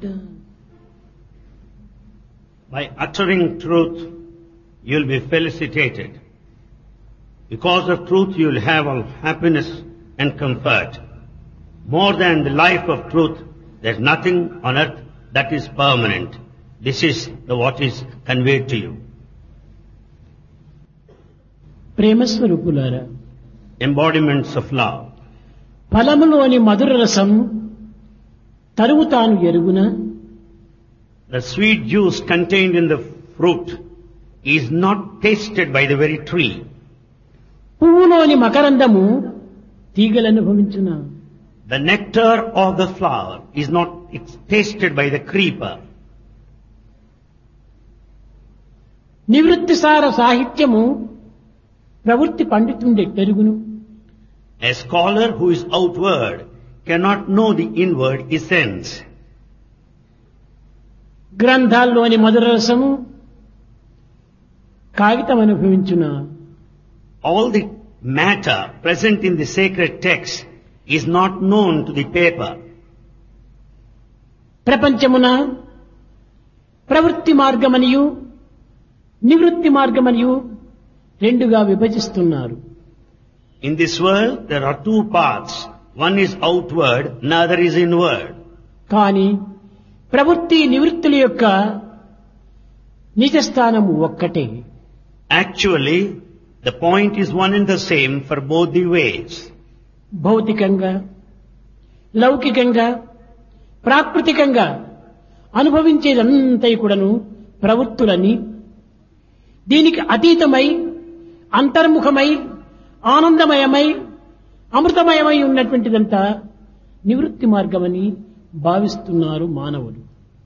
బిడ్డ. By uttering truth, you will be felicitated. Because of truth, you will have all happiness and comfort. More than the life of truth, there is nothing on earth that is permanent. This is what is conveyed to you. ప్రేమస్వరూపులారా, Embodiments of love. ఫలములోని మధుర రసం తరువు తాను ఎరుగున. The sweet juice contained in the fruit is not tasted by the very tree. పువ్వులోని మకరందము తీగలు అనుభవించున. The nectar of the flower is not tasted by the creeper. నివృత్తిసార సాహిత్యము ప్రవృత్తి పండితుండే పెరుగును. A scholar who is outward cannot know the inward essence. గ్రంథాల్లోని మధుర రసము కాగితం అనుభవించున. All the matter present in the sacred text is not known to the paper. ప్రపంచమున ప్రవృత్తి మార్గమనియు నివృత్తి మార్గమనియు రెండుగా విభజిస్తున్నారు. In this world there are two paths. One is outward, another is inward. కానీ ప్రవృత్తి నివృత్తుల యొక్క నిజస్థానము ఒక్కటే. Actually, the point is one and the same for both the ways. భౌతికంగా లౌకికంగా ప్రాకృతికంగా అనుభవించేదంతా కూడాను ప్రవృత్తులని, దీనికి అతీతమై అంతర్ముఖమై ఆనందమయమై అమృతమయమై ఉన్నటువంటిదంతా నివృత్తి మార్గమని భావిస్తున్నారు మానవులు.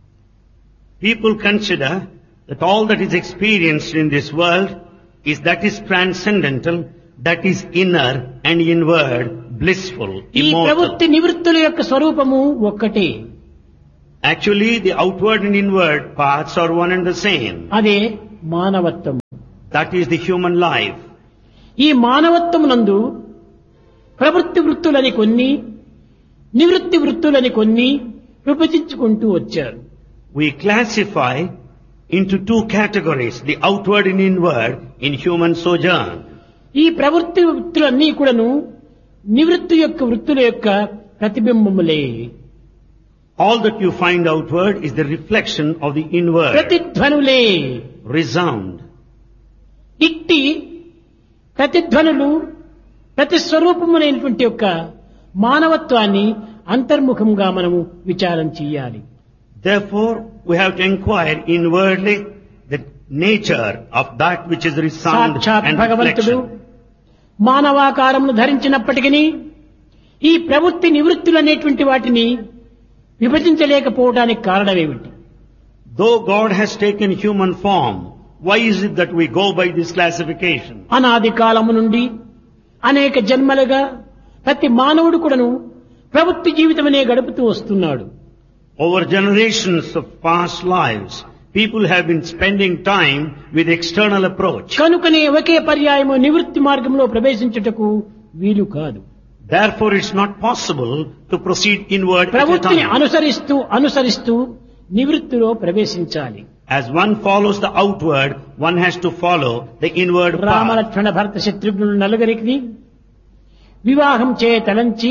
People consider that all that is experienced in this world that is transcendental, that is inner and inward, blissful, ఈ immortal. ప్రవృత్తి నివృత్తుల యొక్క స్వరూపము ఒక్కటే. Actually, the outward and inward paths are one and the same. అదే మానవత్వం. That is the human life. ఈ మానవత్వమునందు ప్రవృత్తి వృత్తులని కొన్ని, నివృత్తి వృత్తులని కొన్ని విభజించుకుంటూ వచ్చారు. We classify into two categories, the outward and inward, in human sojourn. ఈ ప్రవృత్తి వృత్తులన్నీ కూడాను నివృత్తి యొక్క వృత్తుల యొక్క ప్రతిబింబములే. All that you find outward is the reflection of the inward. ప్రతిధ్వనులే. Resound. ఇట్టి ప్రతిధ్వనులు ప్రతిస్వరూపములైనటువంటి యొక్క మానవత్వాన్ని అంతర్ముఖంగా మనము విచారం చేయాలి. Therefore, we have to inquire inwardly the nature of that which is resound సాక్షాత్ and భగవంతుడు reflection. మానవాకారమును ధరించినప్పటికీ ఈ ప్రవృత్తి నివృత్తులు అనేటువంటి వాటిని విభజించలేకపోవడానికి కారణమేమిటి? Though God has taken human form, why is it that we go by this classification? అనాది కాలము నుండి అనేక జన్మలుగా ప్రతి మానవుడు కూడాను ప్రవృత్తి జీవితమనే గడుపుతూ వస్తున్నాడు. Over generations of past lives, people have been spending time with external approach. కనుకనే ఒకే పర్యాయము నివృత్తి మార్గంలో ప్రవేశించుటకు వీలు కాదు. Therefore, it's not possible to proceed inward at a ప్రవృత్తిని time. అనుసరిస్తూ నివృత్తిలో ప్రవేశించాలి. As one follows the outward, one has to follow the inward path. Ramalakshmana భరత శత్రుఘ్నులు నలుగురికి వివాహం తలంచి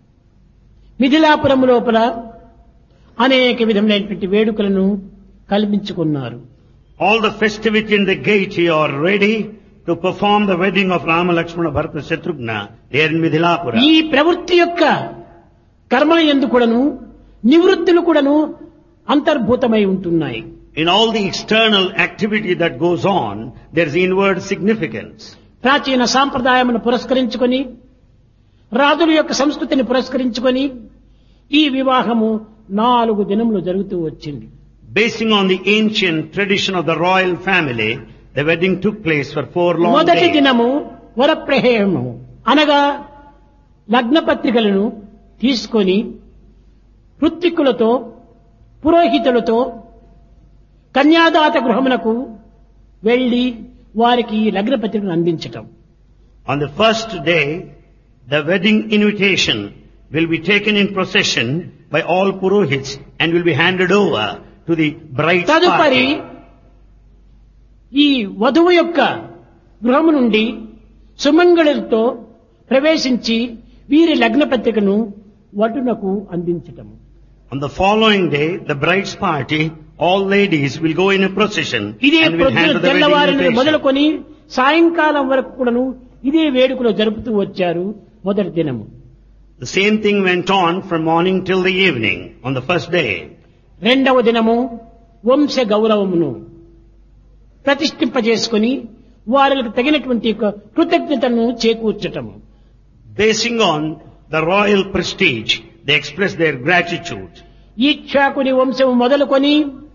మిథిలాపురం లోపల అనేక విధములైనటువంటి వేడుకలను కల్పించుకున్నారు. All the festivity and the gaiety are ready to perform the wedding of Rama, Lakshmana, Bharata, Shatrughna there in Midhilapura. ఈ ప్రవృత్తి యొక్క కర్మల యందు కూడాను నివృత్తులు కూడాను అంతర్భూతమై ఉంటున్నాయి. In all the external activity that goes on, there is inward significance. ప్రాచీన సాంప్రదాయమును పురస్కరించుకొని రాజుల యొక్క సంస్కృతిని పురస్కరించుకొని ఈ వివాహము 4 దినములు జరుగుతూ వచ్చింది. Basing on the ancient tradition of the royal family, the wedding took place for 4 long మొదటి days. దినము వరప్రహేయము అనగా లగ్న పత్రికలను తీసుకొని ఋత్విక్కులతో పురోహితులతో కన్యాదాత గృహమునకు వెళ్లి వారికి లగ్న పత్రికను అందించటం. On the first day, the wedding invitation will be taken in procession by all Purohits and will be handed over to the bride's తదుపరి party. ఈ వధువు యొక్క గృహము నుండి సుమంగళులతో ప్రవేశించి వీరి లగ్న పత్రికను వటునకు అందించటము. On the following day, the bride's party, all ladies will go in a procession ఇదే and will hand ప్రొద్దున the wedding తెల్లవారిని invitation. మొదలుకొని సాయంకాలం వరకు కూడాను ఇదే వేడుకలో జరుపుతూ వచ్చారు మొదటి దినము. The same thing went on from morning till the evening on the first day. రెండవ దినము వంశ గౌరవమును ప్రతిష్ఠింపజేసుకుని వారికి తగినటువంటి యొక్క కృతజ్ఞతను చేకూర్చటము. Basing on the royal prestige, they express their gratitude. ఈక్షాకుని వంశము మొదలుకొని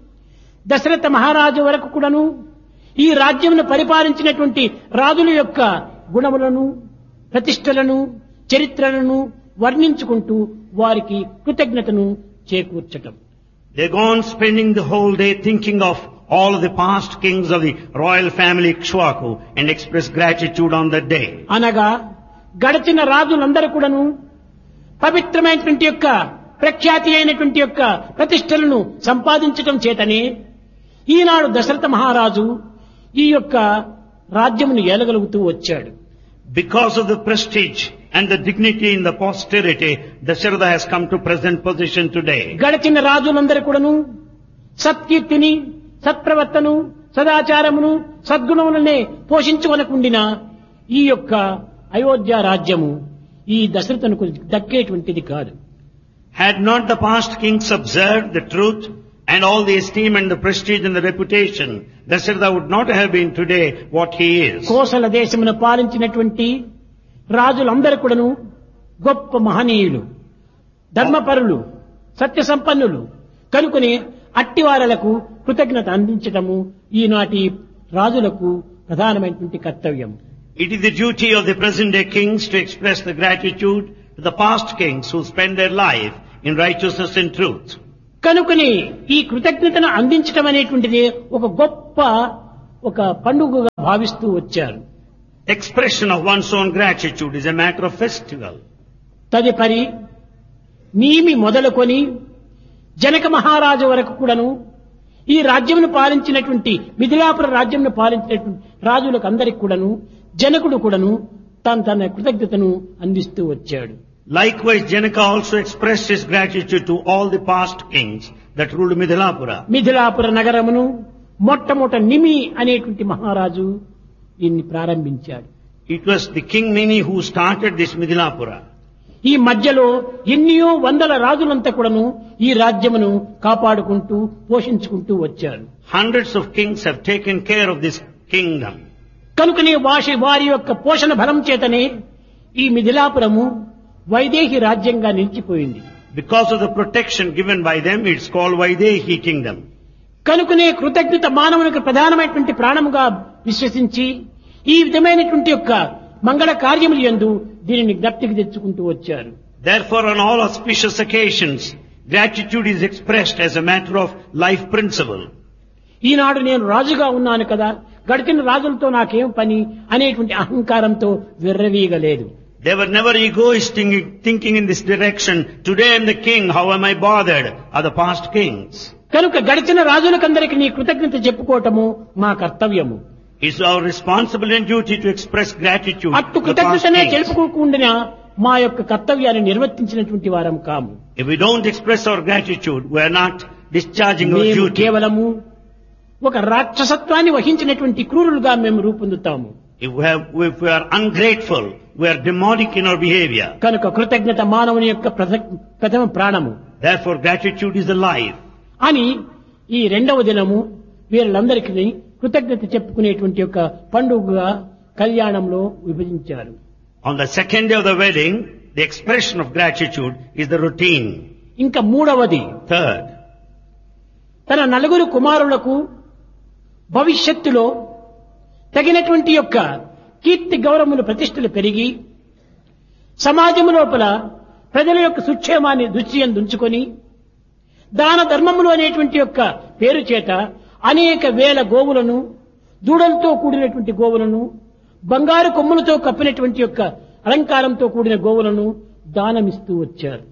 దశరథ మహారాజు వరకు కూడాను ఈ రాజ్యమును పరిపాలించినటువంటి రాజుల యొక్క గుణములను, ప్రతిష్టలను, చరిత్రలను వర్ణించుకుంటూ వారికి కృతజ్ఞతను చేకూర్చటం. They're gone spending the whole day thinking of all of the past kings of the royal family Ikshwaku and express gratitude on that day. అనగా గడిచిన రాజులందరూ కూడాను పవిత్రమైనటువంటి యొక్క ప్రఖ్యాతి అయినటువంటి యొక్క ప్రతిష్టలను సంపాదించటం చేతనే ఈనాడు దశరథ మహారాజు ఈ యొక్క రాజ్యమును ఏలగలుగుతూ వచ్చాడు. Because of the prestige and the dignity in the posterity, Dasharatha has come to present position today. గడిచిన రాజులందరూ కూడాను సత్కీర్తిని, సత్ప్రవర్తను, సదాచారమును, సద్గుణములనే పోషించుకొనకుండిన ఈ యొక్క అయోధ్య రాజ్యము ఈ దశరథునకు దక్కేటువంటిది కాదు. Had not the past kings observed the truth and all the esteem and the prestige and the reputation, Dasharatha would not have been today what he is. Kosala దేశమును పాలించినటువంటి రాజులందరూ కూడాను గొప్ప మహనీయులు, ధర్మపరులు, సత్య సంపన్నులు కనుకొని అట్టివారలకు కృతజ్ఞత అందించటము ఈనాటి రాజులకు ప్రధానమైనటువంటి కర్తవ్యం. It is the duty of the present day kings to express the gratitude to the past kings who spend their life in righteousness and truth. కనుకొని ఈ కృతజ్ఞతను అందించటం అనేటువంటిది ఒక గొప్ప ఒక పండుగగా భావిస్తూ వచ్చారు. Expression of one's own gratitude is a matter of festival. తదుపరి నీమి మొదలుకొని జనక మహారాజు వరకు కూడాను ఈ రాజ్యమును పాలించినటువంటి మిథిలాపుర రాజ్యమును పాలించినటువంటి రాజులకు అందరికి కూడాను జనకుడు కూడాను తన కృతజ్ఞతను అందిస్తూ వచ్చాడు. Likewise, Janaka also expressed his gratitude to all the past kings that ruled Midhilapura. Mithilapura నగరమును మొట్టమొదట నిమి అనేటువంటి మహారాజు దీన్ని ప్రారంభించాడు. It was the King Nini who started this Midhilapura. ఈ మధ్యలో ఎన్నో వందల రాజులంతా కూడాను ఈ రాజ్యమును కాపాడుకుంటూ పోషించుకుంటూ వచ్చారు. Hundreds of kings have taken care of this kingdom. కనుకనే వారి యొక్క పోషణ బలం చేతనే ఈ మిథిలాపురము వైదేహి రాజ్యంగా నిలిచిపోయింది. Because of the protection given by them, it's called Vaidehi kingdom. కనుకనే కృతజ్ఞత మానవునికి ప్రధానమైనటువంటి ప్రాణముగా విశ్వసించి ఈ విధమైనటువంటి యొక్క మంగళ కార్యములు యందు దీనిని జ్ఞప్తికి తెచ్చుకుంటూ వచ్చారు. Therefore, on all auspicious occasions, gratitude is expressed as a matter of life principle. ఈనాడు నేను రాజుగా ఉన్నాను కదా, గడిచిన రాజులతో నాకేం పని అనేటువంటి అహంకారంతో విర్రవీగలేదు. They were never egoistic thinking in this direction. Today I am the king, how am I bothered? Are the past kings. కనుక గడిచిన రాజులకందరికీ నీ కృతజ్ఞత చెప్పుకోవటము మా కర్తవ్యము. It's our responsibility and duty to express gratitude అట్టు to the past కృతజ్ఞతనే kings. తెలుపుకోకుండా మా యొక్క కర్తవ్యాన్ని నిర్వర్తించినటువంటి వారం కాము. If we don't express our gratitude, we are not discharging our మేము duty. కేవలము ఒక రాక్షసత్వాన్ని వహించినటువంటి క్రూరులుగా మేము రూపొందుతాము. If we are ungrateful, we are demonic in our behavior. కనుక కృతజ్ఞత మానవుని యొక్క ప్రథమ ప్రాణము Therefore, gratitude is the life. అని ఈ రెండవ దినము వీళ్ళందరికీ కృతజ్ఞత చెప్పుకునేటువంటి యొక్క పండుగగా కళ్యాణంలో విభజించారు. On the second day of the wedding, the expression of gratitude is the routine. ఇంకా మూడవది Third, తన నలుగురు కుమారులకు భవిష్యత్తులో తగినటువంటి యొక్క కీర్తి గౌరవములు ప్రతిష్టలు పెరిగి సమాజము లోపల ప్రజల యొక్క సుక్షేమాన్ని దృష్టియందు ఉంచుకొని దాన ధర్మములు అనేటువంటి యొక్క పేరు చేత అనేక వేల గోవులను, దూడలతో కూడినటువంటి గోవులను, బంగారు కొమ్ములతో కప్పినటువంటి యొక్క అలంకారంతో కూడిన గోవులను దానమిస్తూ వచ్చారు.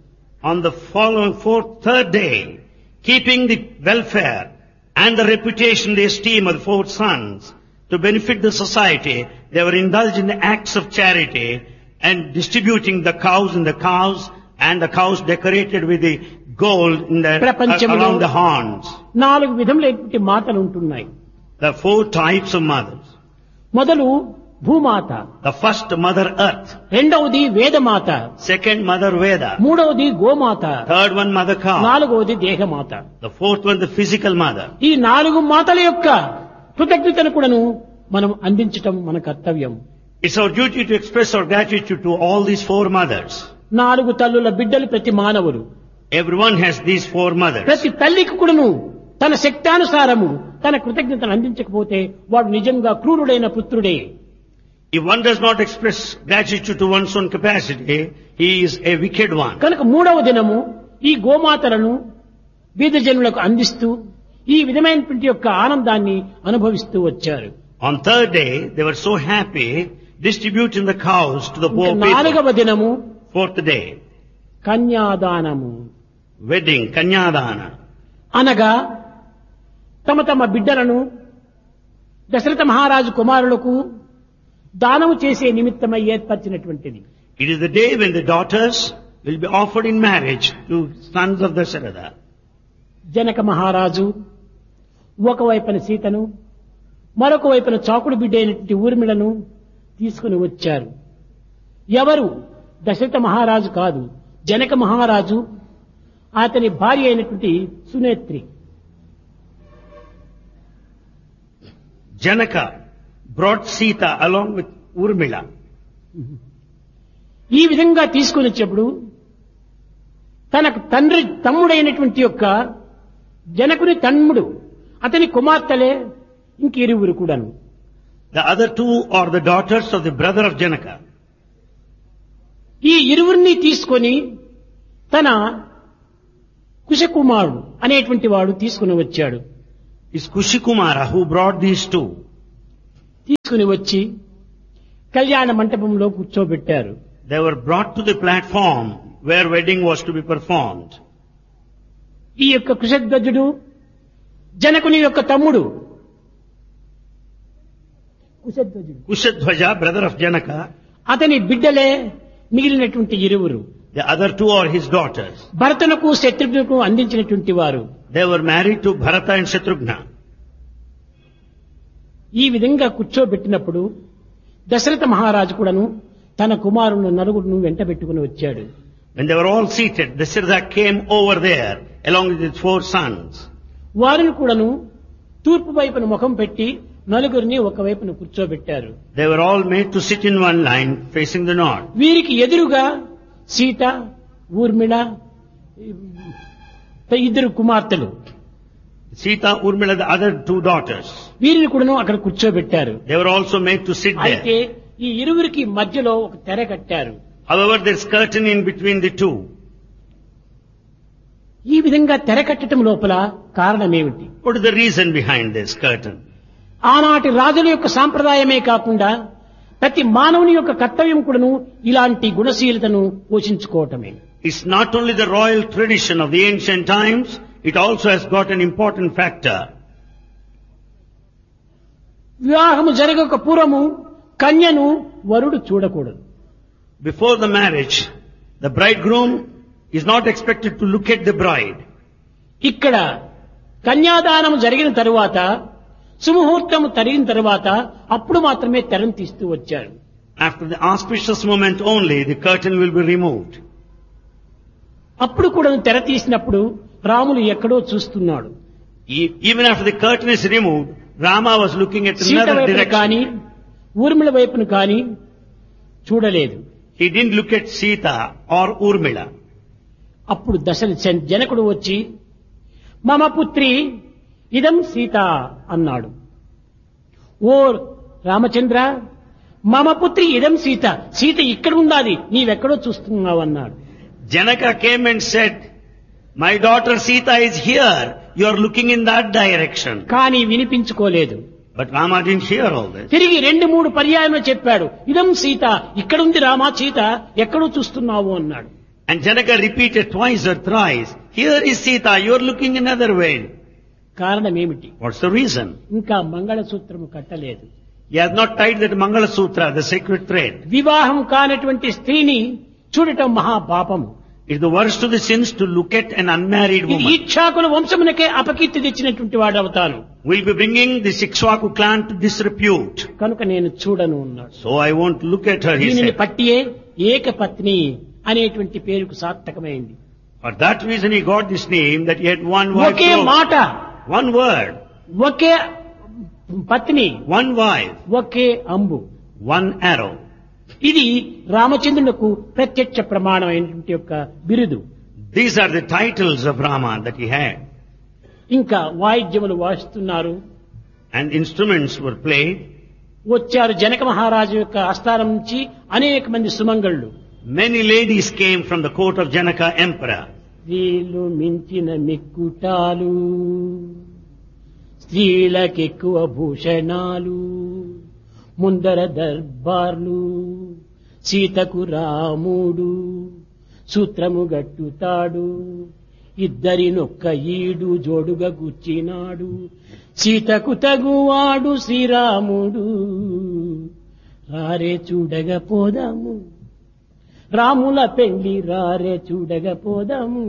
On the third day, keeping the welfare and the reputation, the esteem of the 4 sons to benefit the society, they were indulged in the acts of charity and distributing the cows and the cows decorated with the gold in around the horns. 4 విధములైనటువంటి మాతలు ఉంటున్నాయి. There are 4 types of mothers. మొదలు భూమాత, The first mother earth, రెండవది వేదమాత, second mother Veda, మూడవది గోమాత, third one mother cow, నాలుగవది దేహమాత. the fourth one the physical mother. ఈ 4 మాతల యొక్క కృతజ్ఞతను కూడాను మనం అందించటం మన కర్తవ్యం. It's our duty to express our gratitude to all these 4 mothers. 4 తల్లుల బిడ్డలు ప్రతి మానవులు. Everyone has these 4 mothers. ప్రతి తల్లికి కూడాను తన శక్తానుసారము తన కృతజ్ఞతను అందించకపోతే వాడు నిజంగా క్రూరుడైన పుత్రుడే. If one does not express gratitude to one's own capacity, he is a wicked one. కనుక 3వ దినము ఈ గోమాతలను బీద జనులకు అందిస్తూ ఈ విధమైనటువంటి యొక్క ఆనందాన్ని అనుభవిస్తూ వచ్చారు. On 3rd day, they were so happy distributing the cows to the poor people. 4వ దినము 4th day, కన్యాదానము, wedding, kanyadana. అనగా తమ తమ బిడ్డలను దశరథ మహారాజు కుమారులకు దానము చేసే నిమిత్తమై ఏర్పరిచినటువంటిది. It is the day when the daughters will be offered in marriage to sons of Dasharatha. Janaka మహారాజు ఒకవైపున సీతను మరొక వైపున చాకుడు బిడ్డ అయినటువంటి ఊర్మిళను తీసుకుని వచ్చారు. ఎవరు? దశరథ మహారాజు కాదు, జనక మహారాజు అతని భార్య అయినటువంటి సునేత్రి. Janaka brought Sita along with Urmila. ఈ విధంగా తీసుకుని వచ్చేప్పుడు తనకు తమ్ముడైనటువంటి యొక్క జనకుని తమ్ముడు అతని కుమార్తెలే ఇంకిరువురు కూడాను. The other 2 are the daughters of the brother of Janaka. ఈ ఇరువురిని తీసుకొని తన కుశకుమారుడు అనేటువంటి వాడు తీసుకుని వచ్చాడు. It's Kushikumara who brought these 2. తీసుకుని వచ్చి కళ్యాణ మంటపంలో కూర్చోబెట్టారు. They were brought to the platform where wedding was to be performed. ఈ యొక్క కుశధ్వజుడు జనకుని యొక్క తమ్ముడు Kushadhwaja, brother of Janaka. అతని బిడ్డలే మిగిలినటువంటి ఇరువురు. The other 2 are his daughters. భరతునకు శత్రుఘ్నుకు అందించినటువంటి వారు. They were married to Bharata and Shatrughna. ఈ విధంగా కూర్చోబెట్టినప్పుడు దశరథ మహారాజు కూడాను తన కుమారుని 4 వెంట పెట్టుకుని వచ్చాడు. When they were all seated, Dasharatha came over there along with his 4 sons. వారిని కూడాను తూర్పు వైపున ముఖం పెట్టి 4 ఒకవైపున కూర్చోబెట్టారు. They were all made to sit in one line facing the north. వీరికి ఎదురుగా సీత, ఊర్మిళ, 2 కుమార్తెలు. Sita, Urmila, the other 2 daughters. వీరిని కూడాను అక్కడ కూర్చోబెట్టారు. They were also made to sit అయితే there. ఈ ఇరువురికి మధ్యలో ఒక తెర కట్టారు. However, there's curtain in between the 2. ఈ విధంగా తెర కట్టడం లోపల కారణమేమిటి? What is the reason behind this curtain? ఆనాటి రాజుల యొక్క సాంప్రదాయమే కాకుండా ప్రతి మానవుని యొక్క కర్తవ్యం కూడాను ఇలాంటి గుణశీలతను పోషించుకోవటమే. It's not only the royal tradition of the ancient times, it also has got an important factor. వివాహము జరగక పూర్వము కన్యను వరుడు చూడకూడదు. Before the marriage, the bridegroom is not expected to look at the bride. ఇక్కడ కన్యాదానం జరిగిన తరువాత సుముహూర్తము జరిగిన తరువాత అప్పుడు మాత్రమే తెరను తీస్తూ వచ్చారు. After the auspicious moment only, the curtain will be removed. అప్పుడు కూడా తెర తీసినప్పుడు రాములు ఎక్కడో చూస్తున్నాడు. Even after the curtain is removed, Rama was looking at Sita another వైపును కానీ direction. ఊర్మిళ వైపును కానీ చూడలేదు. He didn't look at Sita or Urmila. అప్పుడు జనకుడు వచ్చి మమ పుత్రి ఇదం సీత అన్నాడు. ఓ రామచంద్ర, మమ పుత్రి ఇదం సీత, సీత ఇక్కడ ఉండాలి, నీవెక్కడో చూస్తున్నావు అన్నాడు. Janaka came and said, my daughter Sita is here, you are looking in that direction. కానీ వినిపించుకోలేదు. But Rama didn't hear all this. తిరిగి 2-3 పర్యాయములు చెప్పాడు, ఇదం సీత, ఇక్కడుంది రామా, సీత ఎక్కడో చూస్తున్నావు అన్నాడు. And Janaka repeated twice or thrice, "Here is Sita, you are looking another way." కారణం ఏమిటి? What's the reason? ఇంకా మంగళసూత్రము కట్టలేదు. He has not tied that Mangala Sutra, the sacred thread. వివాహం కానటువంటి స్త్రీని చూడటం మహాపాపము. It's the worst of the sins to look at an unmarried ఇది woman. ఇక్ష్వాకుల వంశమునకే అపకీర్తి తెచ్చినటువంటి వాడు అవుతాను. We'll be bringing the Ikshvaku clan to disrepute. కనుక నేను చూడను అన్నాడు. So I won't look at her, he దీనిని said. పట్టియే ఏకపత్ని అనేటువంటి పేరుకు సార్థకమైంది. For that reason he got this name, that he had one wife. ఒకే మాట, One word, ఒకే పత్ని, one wife, ఒకే అంబు. one arrow. ఇది రామచంద్రులకు ప్రత్యక్ష ప్రమాణమైనటువంటి యొక్క బిరుదు. These are the titles of Rama that he had. ఇంకా వాయిద్యములు వాయిస్తున్నారు. And instruments were played. వచ్చారు జనక మహారాజు యొక్క ఆస్థానం నుంచి అనేక మంది సుమంగళ్ళు. Many ladies came from the court of Janaka emperor. స్త్రీలు మించిన మిక్కుటాలు, స్త్రీలకెక్కువ భూషణాలు, ముందర దర్బార్లు, సీతకు రాముడు సూత్రము గట్టుతాడు, ఇద్దరినొక్క ఈడు జోడుగా గుచ్చినాడు, సీతకు తగువాడు శ్రీరాముడు, రారే చూడగా పోదాము, రాముల పెళ్లి రారే చూడగా పోదాము,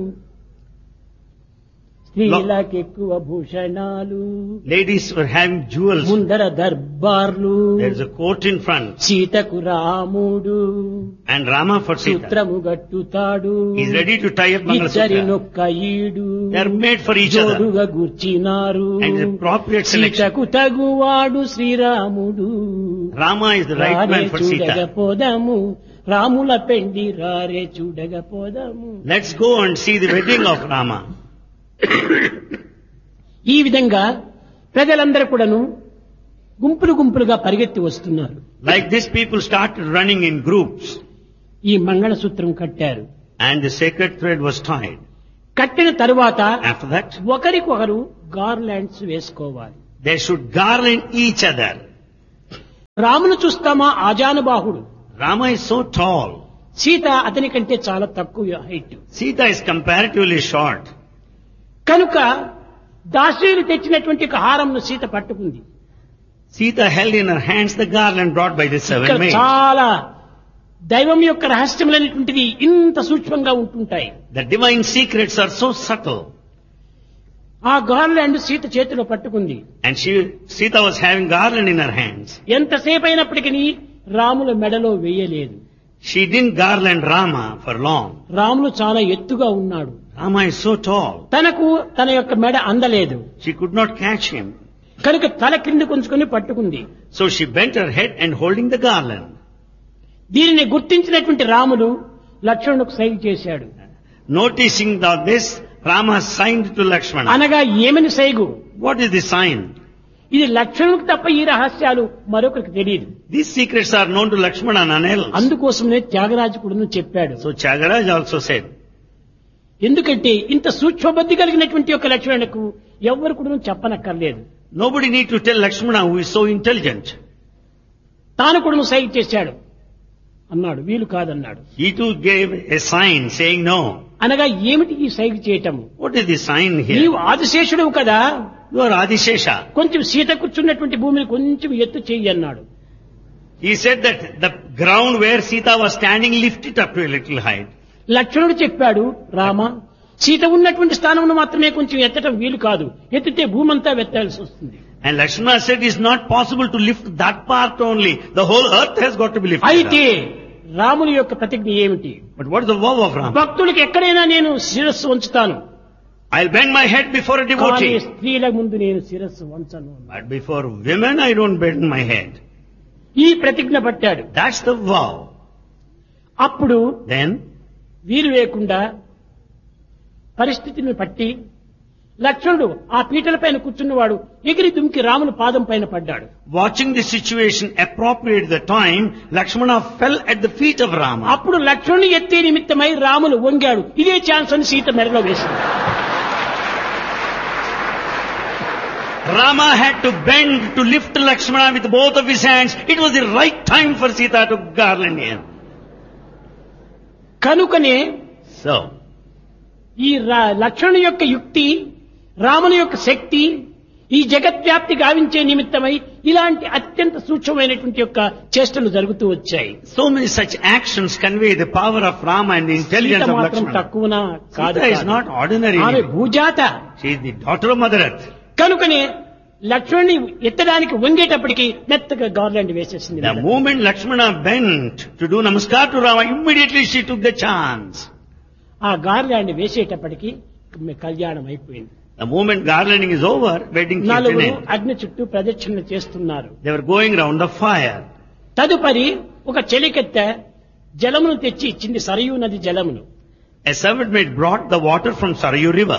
స్త్రీలకెక్కువ భూషణాలు, Ladies were having jewels. ముందర దర్బార్లు, There's a court in front. సీతకు రాముడు And Rama for Sita. సూత్రము గట్టుతాడు, He's ready to tie up Mangala Sutra. ఇద్దరినొక్క ఈడు They are made for each other. జోడుగా గూర్చినారు, And the appropriate selection. సీతకు తగువాడు శ్రీరాముడు, Rama is the right రారే man for చూడగా Sita. పోదాము, రాముల పెండి రారే చూడగా పోదాము. Let's go and see the wedding of Rama. ఈ విధంగా ప్రజలందరూ కూడాను గుంపులు గుంపులుగా పరిగెత్తి వస్తున్నారు. Like this, people started running in groups. ఈ మంగళసూత్రం కట్టారు. And the sacred thread was tied. కట్టిన తరువాత After that, ఒకరికొకరు గార్లాండ్స్ వేసుకోవాలి. they should garland each other. రామును చూస్తామా ఆజానుబాహుడు, Rama is so tall. Sita అతని కంటే చాలా తక్కువ height. Sita is comparatively short. కనుక దాసీలు తెచ్చినటువంటి ఒక హారంను సీత పట్టుకుంది. Sita held in her hands the garland brought by the ఇక్కడ 7 maids. చాలా దైవం యొక్క రహస్యములైనటువంటిది ఇంత సూక్ష్మంగా ఉంటుంటాయి. The divine secrets are so subtle. ఆ గార్లాండ్ సీత చేతిలో పట్టుకుంది. And Sita was having garland in her hands. ఎంతసేపు అయినప్పటికీ రాముల మెడలో వేయలేదు. She didn't garland Rama for long. Ramulu చాలా ఎత్తుగా ఉన్నాడు. Rama is so tall. తనకు తన యొక్క మెడ అందలేదు. She could not catch him. కనుక తల క్రింద కొంచుకొని పట్టుకుంది. So she bent her head and holding the garland. దీనిని గుర్తించినటువంటి రాముడు లక్ష్మణునికి సైగ చేశాడు. Noticing this, Rama signed to Lakshmana. అనగా ఏమని సైగు? What is the sign? ఇది లక్ష్మణునికి తప్ప ఈ రహస్యాలు మరొకరికి తెలియదు. These secrets are known to Lakshmana and none else. అందుకోసమే త్యాగరాజు కూడా చెప్పాడు. So Tyagaraja also said, ఎందుకంటే ఇంత సూక్ష్మబుద్ధి కలిగినటువంటి యొక్క లక్ష్మణులకు ఎవ్వరు కూడా చెప్పనక్కర్లేదు. nobody need to tell Lakshmana who is so intelligent. తాను కూడా సైగ చేశాడు అన్నాడు. వీలు కాదన్నాడు. He too gave a sign saying no. అనగా ఏమిటి ఈ సైగ చేయటం? What is the sign here? నీవు ఆదిశేషుడు కదా, You are Adishesha. కొంచెం సీత కూర్చున్నటువంటి భూమిని కొంచెం ఎత్తు చెయ్యి అన్నాడు. He said that the ground where Sita was standing, lift it up to a little height. లక్ష్మణుడు చెప్పాడు, రామ సీత ఉన్నటువంటి స్థానంలో మాత్రమే కొంచెం ఎత్తటం వీలు కాదు, ఎత్తితే భూమంతా వెత్తాల్సి వస్తుంది. And Lakshmana said it's not possible to lift that part only. The whole earth has got to be lifted అయితే up. రాముని యొక్క ప్రతిజ్ఞ ఏమిటి? But what is the vow of Rama? భక్తుడికి ఎక్కడైనా నేను శిరస్సు వంచుతాను, I'll bend my head before a కానీ devotee. స్త్రీల ముందు నేను శిరస్సు వంచను. But before women, I don't bend my head. ఈ ప్రతిజ్ఞ పట్టాడు. That's the vow. అప్పుడు Then, వీలు లేకుండా పరిస్థితిని పట్టి లక్ష్మణుడు ఆ పీటల పైన కూర్చున్నవాడు ఎగిరి దుమికి రాముని పాదం పైన పడ్డాడు. watching the situation appropriate the time, Lakshmana fell at the feet of Rama. అప్పుడు లక్ష్మణుని ఎత్తే నిమిత్తమై రాములు వంగాడు. ఇదే ఛాన్స్ అని సీత మెడలో వేసింది. Rama had to bend to lift Lakshmana with both of his hands. It was the right time for Sita to garland him. కనుకనే So, ఈ లక్ష్మణుని యొక్క యుక్తి, రాముని యొక్క శక్తి ఈ జగద్వ్యాప్తి గావించే నిమిత్తమై ఇలాంటి అత్యంత సూక్ష్మమైనటువంటి యొక్క చేష్టలు జరుగుతూ వచ్చాయి. so many such actions convey the power of Rama and the intelligence Sita of మాత్రం Lakshmana. తక్కువనా కాదు. Sita is not ordinary. ఆమె భూజాత. She is the daughter of Mother Earth. కనుకనే లక్ష్మణుని ఎత్తడానికి వంగేటప్పటికి మెత్తగా గార్లాండ్ వేసేసింది. The moment Lakshmana bent to do namaskar to Rama, immediately she took the chance. ఆ గార్లాండ్ వేసేటప్పటికి కళ్యాణం అయిపోయింది. The moment garlanding is over, wedding came to an నలుగురు end. అగ్ని చుట్టూ ప్రదక్షిణ చేస్తున్నారు. They were going round the fire. తదుపరి ఒక చెలికెత్తె జలమును తెచ్చి ఇచ్చింది, సరయూ నది జలమును. A servant maid brought the water from Sarayu river.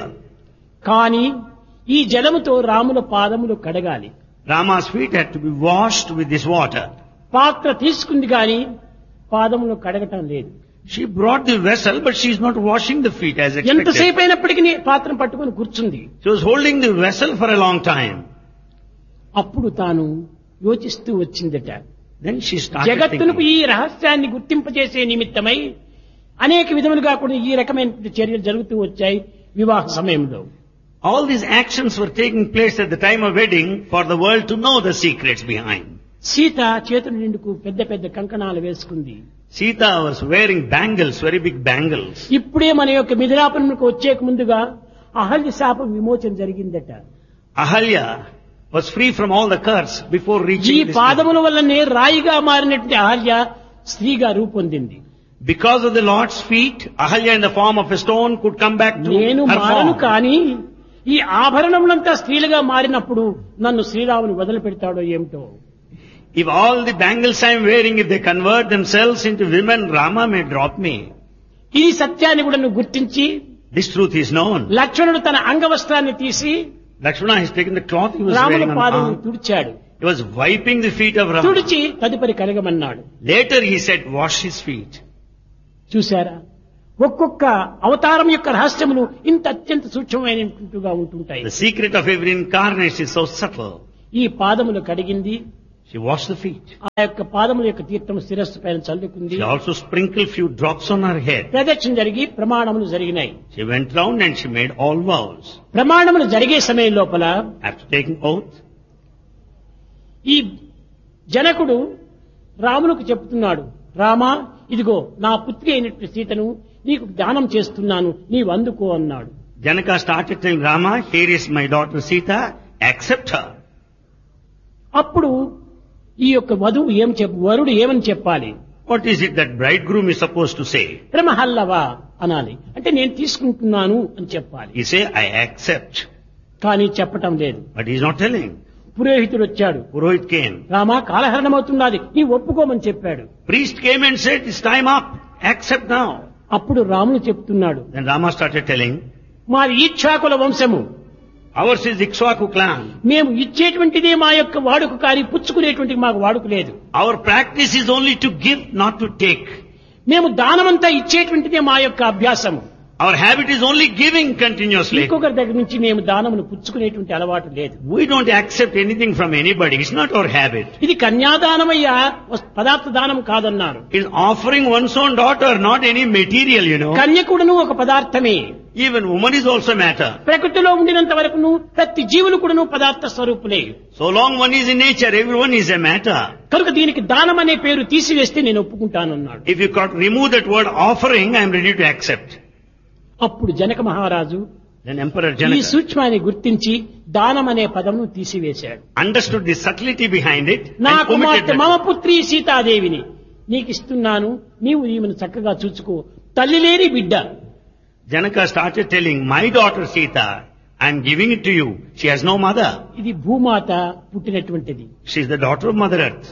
కానీ ఈ జలముతో రాముల పాదములు కడగాలి. Rama's feet had to be washed with this water. పాత్ర తీసుకుంది గాని పాదములు కడగటం లేదు. She brought the vessel, but she is not washing the feet as expected. ఎంతసేపు అయినప్పటికీ పాత్రను పట్టుకుని కూర్చుంది. She was holding the vessel for a long time. అప్పుడు తాను యోచిస్తూ వచ్చిందట. Then she started జగత్తునకు thinking. ఈ రహస్యాన్ని గుర్తింపజేసే నిమిత్తమై అనేక విధములుగా కూడా ఈ రకమైన చర్యలు జరుగుతూ వచ్చాయి వివాహ సమయంలో. All these actions were taking place at the time of wedding for the world to know the secrets behind. Sita చేతుల నిండుకు పెద్ద పెద్ద కంకణాలు వేసుకుంది. Sita was wearing bangles, very big bangles. ఇప్పుడే మన యొక్క మిథిలాపురంకు వచ్చేక ముందుగా అహల్య శాప విమోచన జరిగిందట. Ahalya was free from all the curse before ఈ reaching this level. పాదముల వల్లనే రాయిగా మారినటువంటి అహల్య స్త్రీగా రూపొందింది. Because of the Lord's feet, Ahalya in the form of a stone could come back to నేను her మారను form. కానీ ఈ ఆభరణములంతా స్త్రీలుగా మారినప్పుడు నన్ను శ్రీరాముని వదిలిపెడతాడో ఏమిటో. If all the bangles I am wearing, if they convert themselves into women, Rama may drop me. ఈ సత్యాన్ని కూడా నువ్వు గుర్తించి This truth is known. లక్ష్మణుడు తన అంగవస్త్రాన్ని తీసి Lakshmana has taken the cloth he was రాముని wearing on the పాదమును arm. తుడిచాడు. He was wiping the feet of Rama. తుడిచి తదుపరి కడగమన్నాడు. Later he said, wash his feet. చూశారా, ఒక్కొక్క అవతారం యొక్క రహస్యములు ఇంత అత్యంత సూక్ష్మమైనట్టుగా ఉంటుంటాయి. The secret of every incarnation is so subtle. ఈ పాదములు కడిగింది. She washed the feet. ఆ యొక్క పాదముల యొక్క తీర్థం శిరస్సు పైన చల్లుకుంది. She also sprinkled few drops on her head. ప్రదక్షిణ జరిగి ప్రమాణములు జరిగినాయి. She went round and she made all vows. ప్రమాణములు జరిగే సమయం లోపల After taking oath, ఈ జనకుడు రామునికి చెప్తున్నాడు, రామా ఇదిగో నా పుత్రి అయినట్టు సీతను నీకు దానం చేస్తున్నాను, నీవు అందుకో అన్నాడు. Janaka started telling Rama, here is my daughter Sita, accept her. అప్పుడు ఈ యొక్క వధువు వరుడు ఏమని చెప్పాలి? What is it that bridegroom is supposed to say? ప్రమహల్లవా అనాలి. అంటే నేను తీసుకుంటున్నాను అని చెప్పాలి. He say, I accept. కానీ చెప్పటం లేదు. But he is not telling. పురోహితుడు వచ్చాడు. Purohit came. రామా కాలహరణం అవుతున్నది, నీ ఒప్పుకోమని చెప్పాడు. Priest came and said, it's time up. Accept now. అప్పుడు రాముడు చెప్తున్నాడు, Then Rama started telling, మాది ఈక్షాకుల వంశము, ours is Ikshvaku clan. మేము ఇచ్చేటువంటిదే మా యొక్క వాడుక కానీ పుచ్చుకునేటువంటి మాకు వాడుక లేదు. Our practice is only to give, not to take. మేము దానమంతా ఇచ్చేటువంటిదే మా యొక్క అభ్యాసము. Our habit is only giving continuously. ఇంకొకరి దగ్గర నుంచి మేము దానమును పుచ్చుకునేటువంటి అలవాటు లేదు. We don't accept anything from anybody. It's not our habit. ఇది కన్యాదానమయ్యా, పదార్థ దానం కాదన్నారు. It's offering one's own daughter, not any material, you know. కన్యకుడును ఒక పదార్థమే. Even woman is also matter. ప్రకృతిలో ఉండినంత వరకును ప్రతి జీవులు కూడాను పదార్థ స్వరూపులే. So long one is in nature, everyone is a matter. కనుక దీనికి దానం అనే పేరు తీసివేస్తే నేను ఒప్పుకుంటానన్నాడు. If you could remove that word offering, I am ready to accept. అప్పుడు జనక మహారాజు Then Emperor ఈ Janaka సూక్ష్మాన్ని గుర్తించి దానం అనే పదమును తీసివేశాడు. understood the subtlety behind it నా and omitted కుమార్తె that. మమ పుత్రి సీతాదేవిని నీకు ఇస్తున్నాను, నీవు ఈమెను చక్కగా చూసుకో, తల్లి లేని బిడ్డ. Janaka started telling, my daughter Sita, I am giving it to you. She has no mother. ఇది భూమాత పుట్టినటువంటిది. She is the daughter of Mother Earth.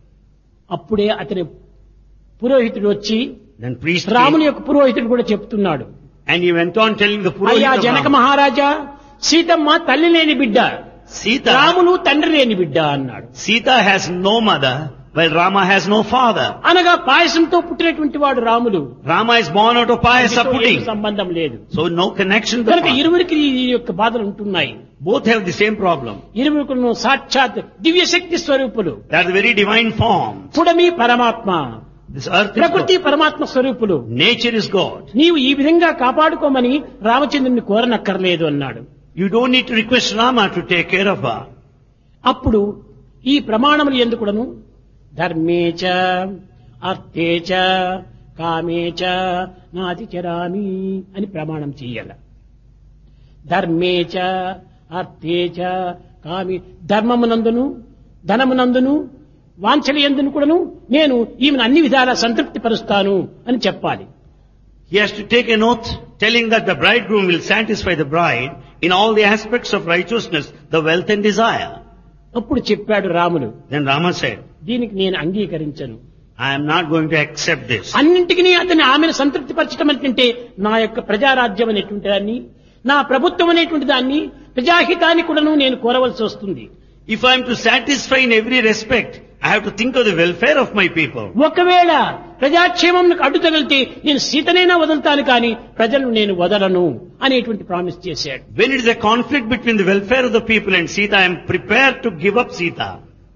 అప్పుడే అతని పురోహితుడు వచ్చి Then priest రాముని came, యొక్క పురోహితుడు కూడా చెప్తున్నాడు, and he went on telling the అయ్యా Purohit of జనక Rama, మహారాజా, సీతమ్మ తల్లి లేని బిడ్డ, Sita, రామును తండ్రి లేని బిడ్డ అన్నాడు. Sita has no mother, while Rama has no father. అనగా పాయసంతో పుట్టినటువంటి వాడు రాముడు. Rama is born out of payasa దీనితో pudding. ఏమీ సంబంధం లేదు. So no connection to the కనుక father. ఇరువురికి ఈ యొక్క బాధలు ఉంటున్నాయి. Both have the same problem. ఇరువురికి సాక్షాత్ దివ్య శక్తి స్వరూపులు. They are the very divine form. పుడమి పరమాత్మ. This earth is ప్రకృతి God. పరమాత్మ స్వరూపులు. Nature is God. నీవు ఈ విధంగా కాపాడుకోమని రామచంద్రుని కోరనక్కర్లేదు అన్నాడు. You don't need to request Rama to take care of her. అప్పుడు ఈ ప్రమాణములు ఎందుకుడను ధర్మేచ అర్థేచ కామేచ నాతిచరామి అని ప్రమాణం చెయ్యాల. ధర్మేచ అర్థేచ కామి ధర్మమునందును ధనమునందును వాంఛనయందును కూడాను నేను ఈమెను అన్ని విధాలా సంతృప్తి పరుస్తాను అని చెప్పాలి. He has to take an oath telling that the bridegroom will satisfy the bride in all the aspects of righteousness, the wealth and desire. అప్పుడు చెప్పాడు రాముడు, Then Rama said, దీనికి నేను అంగీకరించను. I am not going to accept this. అన్నింటికి అతన్ని ఆమెను సంతృప్తి పరచడం అంటే నా యొక్క ప్రజారాజ్యం అనేటువంటి దాన్ని, నా ప్రభుత్వం అనేటువంటి దాన్ని, ప్రజాహితాన్ని కూడాను నేను కోరవలసి వస్తుంది. If I am to satisfy in every respect, I have to think of the welfare of my people. ఒకవేళ ప్రజాక్షేమంకు అడ్డు తగిలితే నేను సీతనైనా వదులుతాను కానీ ప్రజలను నేను వదలను అనేటువంటి ప్రామిస్ చేశాడు. When it is a conflict between the welfare of the people and Sita, I am prepared to give up Sita.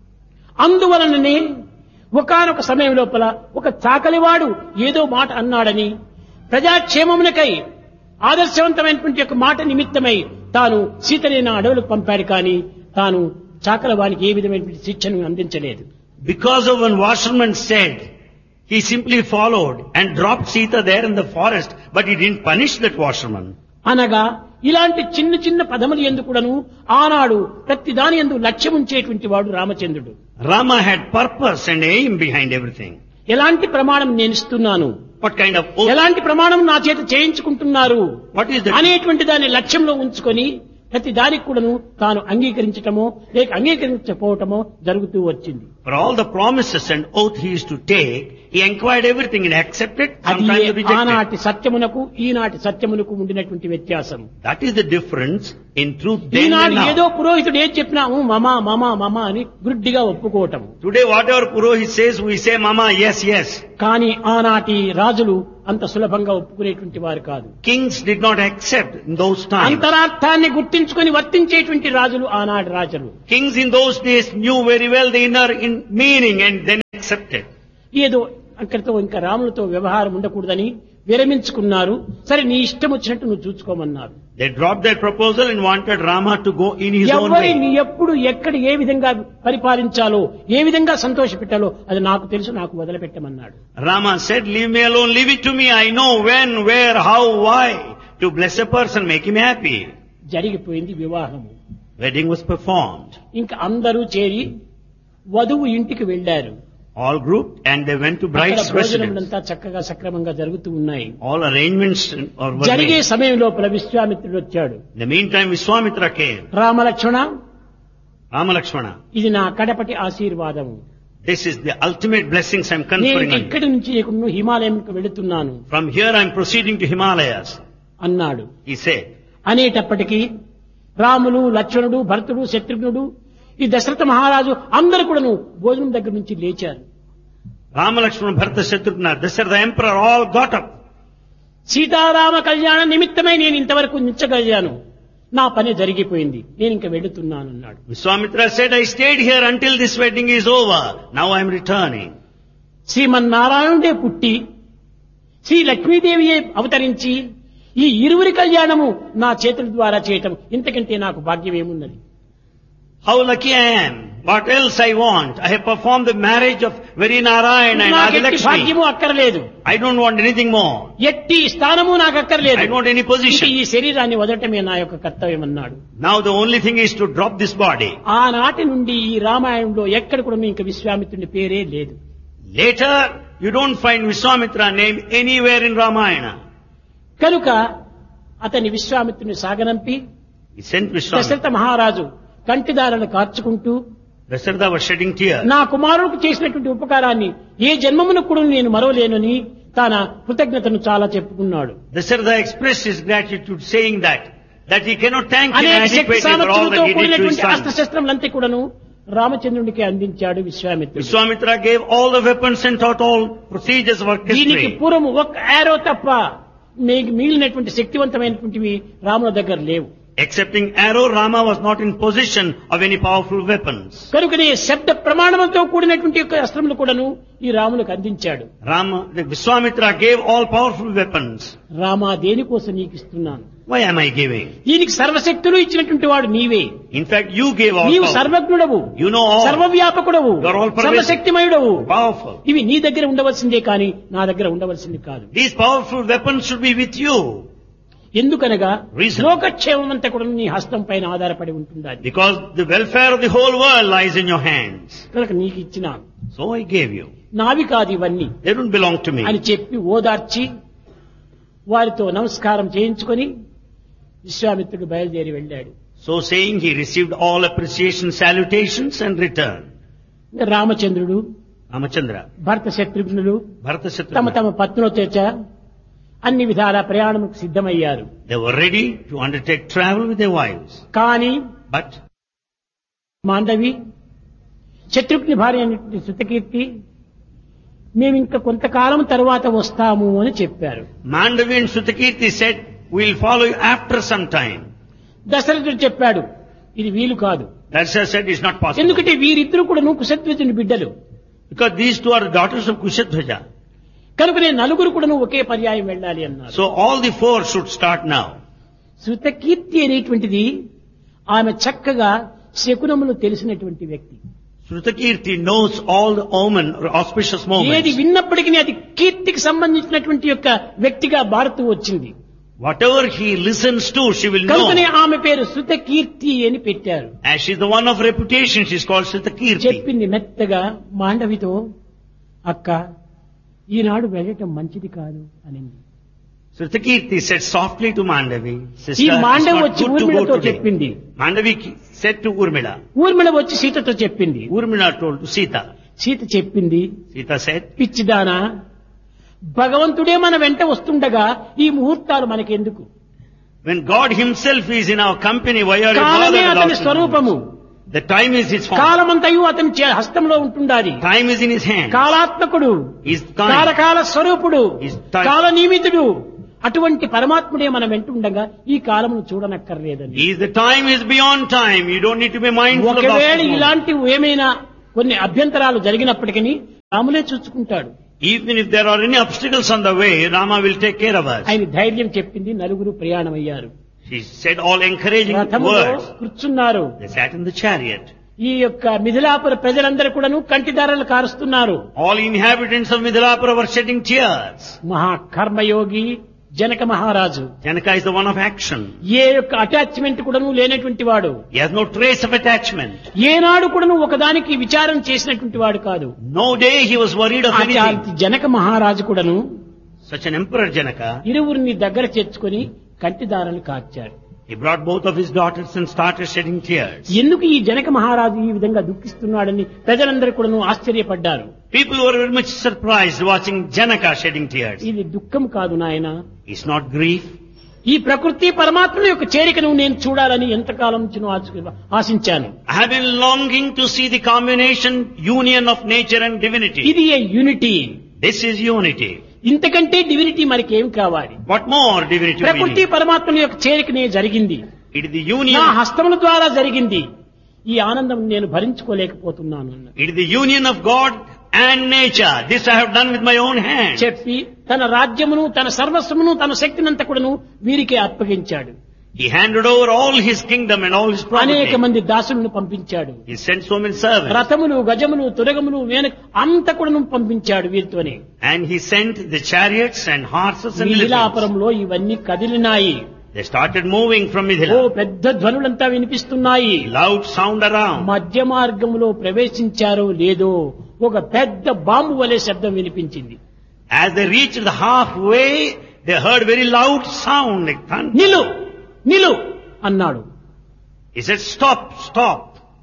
అందువలననే ఒకానొక సమయం లోపల ఒక చాకలివాడు ఏదో మాట అన్నాడని ప్రజాక్షేమమునకై ఆదర్శవంతమైనటువంటి యొక్క మాట నిమిత్తమై తాను సీతనైనా అడవులకు పంపాడు కానీ తాను చాకలవానికి ఏ విధమైనటువంటి శిక్షను అందించలేదు. Because of one washerman said, he simply followed and dropped Sita there in the forest, but he didn't punish that washerman. అనగా ఇలాంటి చిన్న చిన్న పదములు ఎందుకుడను ఆనాడు ప్రతి దాని యందు లక్ష్యం ఉంచేటువంటి వాడు రామచంద్రుడు. Rama had purpose and aim behind everything. ఎలాంటి ప్రమాణం నేను ఇస్తున్నాను, What kind of oath? ఎలాంటి ప్రమాణం నా చేత చేయించుకుంటున్నారు What is that? అనేటువంటి దాన్ని లక్ష్యంలో ఉంచుకొని ప్రతి దానికి కూడాను తాను అంగీకరించటమో లేక అంగీకరించకపోవటమో జరుగుతూ వచ్చింది. For all the promises and oath he used to take, he inquired everything and accepted, అది sometimes rejected. ఆనాటి సత్యమునకు ఈనాటి సత్యమునకు ఉండినటువంటి వ్యత్యాసం. That is the difference in truth then Eenadu and ఏదో now. పురోహితుడు ఏది చెప్పినా మమా మమా మమా అని గుడ్డిగా ఒప్పుకోవటం. Today whatever Purohit says, we say, Mama, yes, yes. కానీ ఆనాటి రాజులు అంత సులభంగా ఒప్పుకునేటువంటి వారు కాదు. Kings did not accept in those times. అంతరార్థాన్ని గుర్తించుకొని వర్తించేటువంటి రాజులు ఆనాటి రాజులు. Kings in those days knew very well the inner meaning and then accepted. ఏదో అక్కడితో ఇంకా రాములతో వ్యవహారం ఉండకూడదని విరమించుకున్నారు. సరే నీ ఇష్టం వచ్చినట్టు నువ్వు చూసుకోమన్నారు. They dropped their proposal and wanted Rama to go in his own way. ఎవరిని ఎప్పుడు ఎక్కడ ఏ విధంగా పరిపాలించాలో ఏ విధంగా సంతోషపెట్టాలో అది నాకు తెలుసు, నాకు వదిలిపెట్టమన్నాడు. Rama said, leave me alone, leave it to me. I know when, where, how, why to bless a person, make him happy. జరిగిపోయింది వివాహము. Wedding was performed. ఇంకా అందరూ చేరి వధువు ఇంటికి వెళ్లారు. All grouped and they went to అక్కడ bride's residence. భోజనములంతా చక్కగా సక్రమంగా జరుగుతూ ఉన్నాయి. All arrangements were జరిగే made. సమయం లోపల విశ్వామిత్రుడు వచ్చాడు. In the meantime, Vishwamitra came. Ramalakshmana, Rama Lakshmana, ఇది నా కడపటి ఆశీర్వాదము. this is the ultimate blessings I am నేను conferring on ఇక్కడి you. నుంచి ఇప్పుడు హిమాలయంకు వెళుతున్నాను From here I am proceeding to Himalayas, అన్నాడు. he said. అనేటప్పటికీ రాములు, లక్ష్మణుడు, భరతుడు, శత్రుఘ్నుడు, ఈ దశరథ మహారాజు అందరూ కూడాను భోజనం దగ్గర నుంచి లేచారు. Rama Lakshmana, Bharata, Shatrughna, Dasharatha, the emperor all got up. Sitarama కళ్యాణ నిమిత్తమై నేను ఇంతవరకు నిచ్చగలిగాను, నా పని జరిగిపోయింది, నేను ఇంక వెళుతున్నాను అన్నాడు. Vishwamitra said, I stayed here until this wedding is over. Now I am returning. శ్రీమన్నారాయణుడే పుట్టి శ్రీ లక్ష్మీదేవియే అవతరించి ఈ ఇరువురి కళ్యాణము నా చేతుల ద్వారా చేయటం ఇంతకంటే నాకు భాగ్యం ఏమున్నది? How lucky I am. What else I want? I have performed the marriage of very Narayana and నాకు ఎట్టి Adilakshmi. భాగ్యము అక్కర్లేదు, I don't want anything more. ఎట్టి స్థానము నాకు అక్కర్లేదు, I don't want any ఇంక position. ఈ శరీరాన్ని వదలటమే నా యొక్క కర్తవ్యం అన్నాడు. Now the only thing is to drop this body. ఆనాటి నుండి ఈ రామాయణంలో ఎక్కడ కూడా ఇంక విశ్వామిత్రుని పేరే లేదు. Later, you don't find Vishwamitra name anywhere in Ramayana. కనుక అతని విశ్వామిత్రుని సాగనంపి He sent Vishwamitra. దశరథ మహారాజు కంటిదారులను కార్చుకుంటూ Dasharatha was shedding tears. నా కుమారుడికి చేసినటువంటి ఉపకారాన్ని ఏ జన్మమును కూడా నేను మరవలేనని తన కృతజ్ఞతను చాలా చెప్పుకున్నాడు. Dasharatha expressed his gratitude saying that he cannot thank him అనేక శక్తి adequately for all సామర్థ్యంతో that he did to his కూడినటువంటి son. అస్త్రశస్త్రములంతా కూడాను రామచంద్రుడికి అందించాడు విశ్వామిత్రుడు. Vishwamitra gave all the weapons and taught all procedures of దీనికి orchestry. పూర్వం ఒక యారో తప్ప మీకు మిగిలినటువంటి శక్తివంతమైనటువంటివి రాముల దగ్గర లేవు. Excepting arrow, Rama was not in possession of any powerful weapons. కనుకనే శబ్ద ప్రమాణంతో కూడినటువంటి యొక్క అస్త్రములు కూడాను ఈ రామునికి అందించాడు. Vishwamitra gave all powerful weapons. Rama దేనికోసం నీకు ఇస్తున్నాను? Why am I giving? దీనికి సర్వశక్తులు ఇచ్చినటువంటి వాడు నీవే. In fact, you gave all నీవు power. సర్వజ్ఞుడవు, You know all. సర్వవ్యాపకుడవు, You are all pervasive. సర్వశక్తిమయుడవు. Powerful. ఇవి నీ దగ్గర ఉండవలసిందే కానీ నా దగ్గర ఉండవలసింది కాదు. These powerful weapons should be with you. ఎందుకనగా Reason. లోకక్షేమం అంతా కూడా నీ హస్తం పైన ఆధారపడి ఉంటుండాలి. Because the welfare of the whole world lies in your hands. కనుక నీకు ఇచ్చినాను. So I gave you. నావి కాదు ఇవన్నీ They don't belong to me. అని చెప్పి ఓదార్చి వారితో నమస్కారం చేయించుకొని విశ్వామిత్రుడు బయలుదేరి వెళ్ళాడు. So saying, he received all appreciation salutations and returned. రామచంద్రుడు, Ramachandra, భరత శత్రుఘ్నులు Bharata తమ Shatrugna, తమ పత్నులతో అన్ని విధాల ప్రయాణముకు సిద్ధమయ్యారు. they were ready to undertake travel with their wives. కానీ But మాండవి శత్రుఘ్ని భార్య అయినటువంటి శృతకీర్తి మేము ఇంకా కొంతకాలం తర్వాత వస్తాము అని చెప్పారు. Mandavi and Sutakirti said, we'll follow you after some time. దశరథుడు చెప్పాడు ఇది వీలు కాదు. Darsha said, it's not possible. ఎందుకంటే వీరిద్దరు కూడా కుశధ్వజుని బిడ్డలు. Because these two are the daughters of Kushadhwaja. కనుకనే నలుగురు కూడా ఒకే పర్యాయం వెళ్ళాలి అన్నారు. So all the four should start now. Shrutakirti అనేటువంటిది ఆమె చక్కగా శకునములు తెలిసినటువంటి వ్యక్తి. Srutakirti knows all the omen or auspicious ఏది moments. విన్నప్పటికీ అది కీర్తికి సంబంధించినటువంటి యొక్క వ్యక్తిగా భారత్ వచ్చింది. Whatever he listens to, she will కనుకనే know. ఆమె పేరు శృతకీర్తి అని పెట్టారు. As she's the one of reputation, she's called Srutakirti. చెప్పింది మెత్తగా మాండవితో, అక్క ఈనాడు వెళ్ళటం మంచిది కాదు అనింది. Srutakirti said softly to Mandavi, ఈ sister, it's మాండవి not వచ్చి good to ఊర్మిళతో go today. చెప్పింది. Mandavi said to Urmila. Urmila వచ్చి సీతతో చెప్పింది. Urmila told to Sita. Sita చెప్పింది, Sita said, పిచ్చిదానా భగవంతుడే మన వెంట వస్తుండగా ఈ ముహూర్తాలు మనకెందుకు? when God himself is in our company, why are you కాలమే bothered అతని about స్వరూపము. it? The time is his form. కాలమంతయు అతని హస్తంలో ఉంటుండాలి. Time is in his hand. కాలాత్మకుడు, He's time. కాలకాల స్వరూపుడు, He's time. కాల నియమితుడు. అటువంటి పరమాత్ముడే మన వెంట ఉండగా ఈ కాలమును చూడనక్కర్లేదని. He is the time is beyond time. You don't need to be mindful about ఒకవేళ it. ఇలాంటి ఏమైనా కొన్ని అభ్యంతరాలు జరిగినప్పటికీ రాములే చూసుకుంటాడు. Even if there are any obstacles on the way, Rama will take care of us. ఆయన ధైర్యం చెప్పింది. నలుగురు ప్రయాణమయ్యారు. She said all encouraging రథములో words. కూర్చున్నారు. They sat in the chariot. ఈ యొక్క మిథిలాపుర ప్రజలందరూ కూడాను కంటిదారలు కారుస్తున్నారు. All inhabitants of Midilapura were shedding tears. మహాకర్మయోగి Janaka మహారాజు Janaka is the one of action. ఏ యొక్క అటాచ్మెంట్ కూడాను లేనటువంటి వాడు. He has no trace of attachment. ఏనాడు కూడాను ఒకదానికి విచారం చేసినటువంటి వాడు కాదు. No day he was worried of anything. అట్లాంటి జనక మహారాజు కూడాను Such an emperor Janaka, ఇరువురిని దగ్గర చేర్చుకొని కంటిదారలు కార్చాడు. he brought both of his daughters and started shedding tears. ఎందుకు ఈ జనక మహారాజు ఈ విధంగా దుఃఖిస్తున్నాడని ప్రజలందరూ కూడాను ఆశ్చర్యపడ్డారు. People were very much surprised watching Janaka shedding tears. ఇది దుఃఖం కాదు నాయన. It's not grief. ఈ ప్రకృతి పరమాత్మ యొక్క చేరికను నేను చూడాలని ఎంతకాలం నుంచి ఆశించాను. I have been longing to see the combination, union of nature and divinity. ఇది ఏ యూనిటీ. This is unity. ఇంతకంటే డివినిటీ మనకేం కావాలి? What more divinity we ప్రకృతి need? పరమాత్మల యొక్క చేరికనే జరిగింది. It is the నా union. హస్తముల ద్వారా జరిగింది. ఈ ఆనందం నేను భరించుకోలేకపోతున్నాను అన్నాడు. It is the union of God and nature. This I have done with my own hand. చెప్పి తన రాజ్యమును, తన సర్వస్వమును, తన శక్తినంతా కూడాను వీరికే అప్పగించాడు. He handed over all his kingdom and all his అనేక property. మంది దాసులను పంపించాడు. He sent so many servants. రథములు, గజములు, తురగములు, అంత కూడాను పంపించాడు వీరితోనే. And he sent the chariots and horses and elephants. మిథిలాపురంలో ఇవన్నీ కదిలినాయి. They started moving from oh Mithila. పెద్ద ధ్వనులంతా వినిపిస్తున్నాయి. Loud sound around. మధ్య మార్గంలో ప్రవేశించారో లేదో ఒక పెద్ద బాంబు వలె శబ్దం వినిపించింది. As they reached the halfway, they heard very loud sound like thunder. నిలు నిలు అన్నాడు. He said, stop, stop.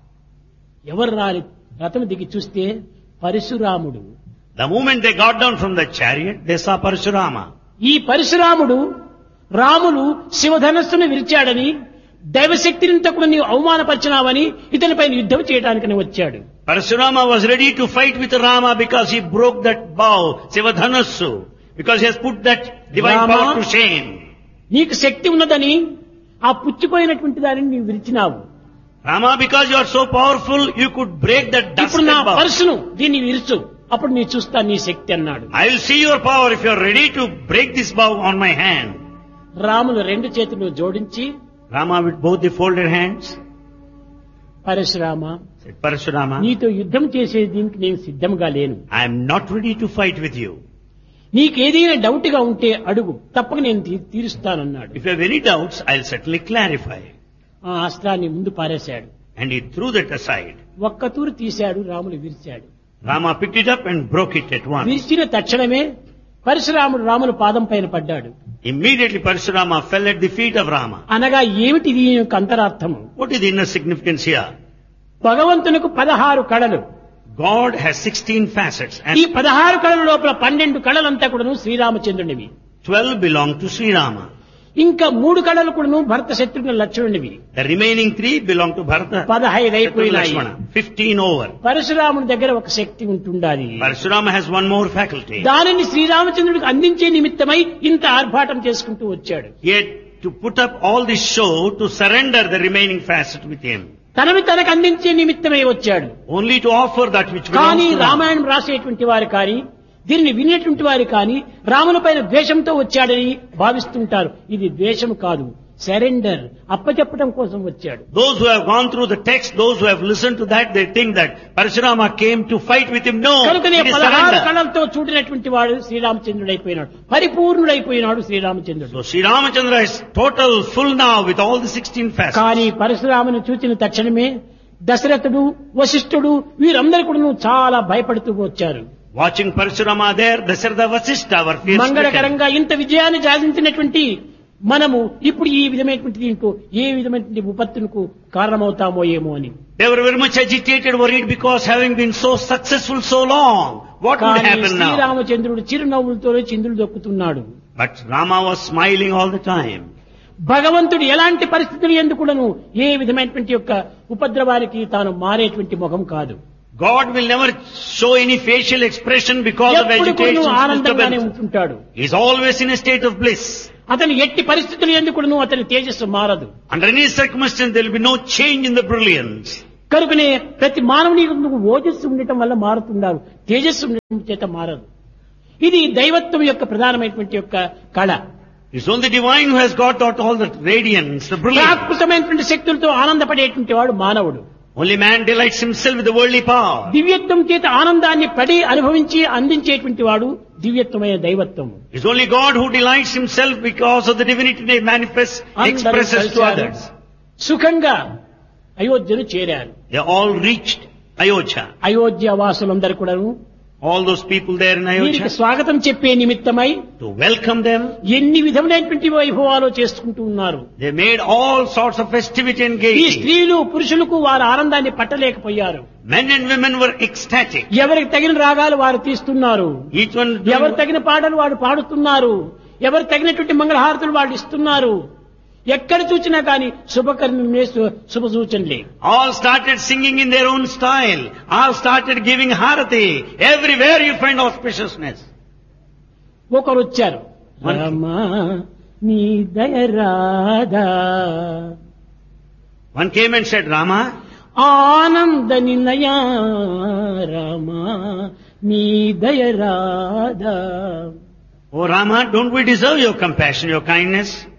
ఎవరు రాలి రథం దిగి చూస్తే పరశురాముడు. The moment they got down from the chariot, they saw Parashurama. ఈ పరశురాముడు రాములు శివధనస్సును విరిచాడని, దైవశక్తినింత కూడా నీవు అవమానపరిచినావని ఇతనిపైన యుద్ధం చేయడానికని వచ్చాడు. Parashurama was ready to fight with Rama because he broke that bow, Sivadhanassu, because he has put that divine Rama, power to shame. నీకు శక్తి ఉన్నదని ఆ పుచ్చిపోయినటువంటి దానిని నీవు విరిచినావు. Rama, because you are so powerful, you could break that ఇప్పుడు నా dusted bowl. పర్సును దీన్ని విరుచు, అప్పుడు నీ చూస్తా నీ శక్తి అన్నాడు. I will see your power if you are ready to break this bow on my hand. Ramulu రెండు చేతులు జోడించి, Rama with both the folded hands Parashurama, said, Parashurama, నీతో యుద్ధం చేసే దీనికి నేను సిద్ధంగా లేను. I am not ready to fight with you. నీకేదైనా డౌట్ గా ఉంటే అడుగు, తప్పక నేను తీరుస్తానన్నాడు. If you have any doubts, I'll certainly clarify. ఆ అస్త్రాన్ని ముందు పారేశాడు. And he threw that aside. ఒక్క తూరు తీశాడు, Ramulu విరిచాడు. Rama picked it up and broke it at once. విరిచిన తక్షణమే పరశురాముడు రాముల పాదం పైన పడ్డాడు. Immediately Parashurama fell at the feet of Rama. అనగా ఏమిటి దీని యొక్క అంతరార్థము? What is the inner significance here? భగవంతునికి 16 కళలు. God has 16 facets ఈ and 16 కళల లోపల 12 కళలంతా కూడాను శ్రీరామచంద్రునివి. 12 belong to Sri Rama. ఇంకా 3 కళలు కూడాను భరత Shatrughna లక్ష్మణునివి. The remaining 3 belong to Bharata, 15 Shatrugna, అయిపోయినాయి. Lakshmana. 15 over. పరశురాముని దగ్గర ఒక శక్తి ఉంటుండాలి. Parashurama has one more faculty. దానిని శ్రీరామచంద్రుడికి అందించే నిమిత్తమై ఇంత ఆర్భాటం చేసుకుంటూ వచ్చాడు. Yet to put up all this show to surrender the remaining facet with him. తనని తనకు అందించే నిమిత్తమై వచ్చాడు. Only to offer that which కానీ belongs to Rama. రామాయణం రాసేటువంటి వారు కానీ దీన్ని వినేటువంటి వారు కానీ రాముల పైన ద్వేషంతో వచ్చాడని భావిస్తుంటారు. ఇది ద్వేషం కాదు, సరెండర్, అప్పచెప్పడం కోసం వచ్చాడు. Those who have gone through the text, those who have listened to that, they think that Parashurama came to fight with him. No, కనుకనే it is 16 surrender. కళలతో చూడినటువంటి వాడు శ్రీరామచంద్రుడైపోయినాడు, పరిపూర్ణుడైపోయినాడు శ్రీరామచంద్రుడు. So Sri Ramachandra is total, full now with all the 16 facets. కానీ పరశురామును చూచిన తక్షణమే దశరథుడు, వశిష్ఠుడు వీరందరూ కూడా చాలా భయపడుతూ వచ్చారు. Watching Parashurama there, Dasharatha Vasishtha were fear-stricken. మంగళకరంగా ఇంత విజయాన్ని సాధించినటువంటి మనము ఇప్పుడు ఈ విధమైనటువంటి దీంట్లో ఏ విధమైనటువంటి విపత్తులకు కారణమవుతామో ఏమో అని. They were very much agitated, worried because having been so successful so long, what would కానీ happen now? శ్రీరామచంద్రుడు చిరునవ్వులతో చిందులు దొక్కుతున్నాడు. But Rama was smiling all the time. భగవంతుడు ఎలాంటి పరిస్థితులు ఎందుకులను ఏ విధమైనటువంటి యొక్క ఉపద్రవానికి తాను మారేటువంటి ముఖం కాదు. God will never show any facial expression because of ఎప్పుడు agitation కూడా and ఆనందంగానే disturbance. ఉంటుంటాడు. He is always in a state of bliss. అతను ఎట్టి పరిస్థితులు ఎందుకును అతని తేజస్సు మారదు. Under any circumstance, there will be no change in the brilliance. కనుకనే ప్రతి మానవుని నువ్వు ఓజస్సు ఉండటం వల్ల మారుతున్నారు, తేజస్సు ఉండటం చేత మారదు. ఇది దైవత్వం యొక్క ప్రధానమైనటువంటి యొక్క కళ. It's only divine who has got out all the radiance, the brilliance. ప్రాకృతమైనటువంటి శక్తులతో ఆనందపడేటువంటి వాడు మానవుడు. Only man delights himself with the worldly power. దివ్యత్వం చేత ఆనందాన్ని పడి అనుభవించి అందించేటువంటి వాడు దివ్యత్వమైన దైవత్వం. It's only God who delights himself because of the divinity he manifests, expresses to others. సుఖంగా అయోధ్యను చేరారు. They all reached Ayodhya. Ayodhya వాసులందరూ కూడాను All those people there in వీరికి Ayodhya, స్వాగతం చెప్పే నిమిత్తమై to welcome them, ఎన్ని విధములైనటువంటి వైభవాలు చేసుకుంటూ ఉన్నారు. they made all sorts of festivity and ఈ gaiety. స్త్రీలు పురుషులకు వారి ఆనందాన్ని పట్టలేకపోయారు. Men and women were ecstatic. ఎవరికి తగిన రాగాలు వారు తీస్తున్నారు, Each one ఎవరు doing, తగిన పాటలు వాడు పాడుతున్నారు, ఎవరు తగినటువంటి మంగళహారతులు వాళ్ళు ఇస్తున్నారు. ఎక్కడ చూసినా కానీ శుభకర్మే శుభ సూచనలే. all started singing in their own style. All started giving harati. Everywhere you find auspiciousness. ఒకరు వచ్చారు, రామా నీ దయ Radha, One came and said, Rama, ఆనంద నిలయా రామా నీ దయ Radha. oh Rama, don't we deserve your compassion, your kindness?